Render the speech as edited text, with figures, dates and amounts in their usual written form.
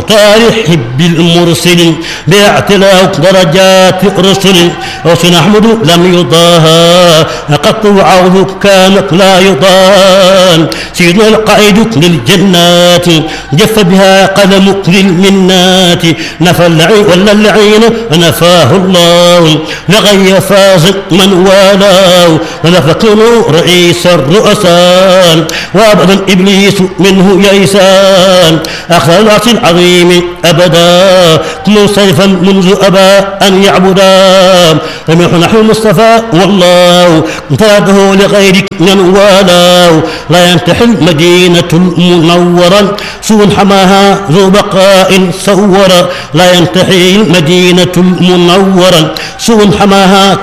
المختار حب المرسل باعتلاء درجات رسل وسن أحمد لم يضاهى قط وعوض كانت لا يضان سيدنا القائد للجنات جف بها قلمك للمنات نفى اللعين ولا اللعين نفاه الله لغي فاز من والاه ونفكن رئيس الرؤساء وابدا ابليس منه يئسان اخذ العرش العظيم ابدا منصرفا منذ ابى ان يعبدا لم نحو المصطفى والله امتاده لغيرك من والاه لا ينتحل مدينة المنورة سوء حماها ذو بقاء صورا لا ينتحل مدينة المنورة سوء حماها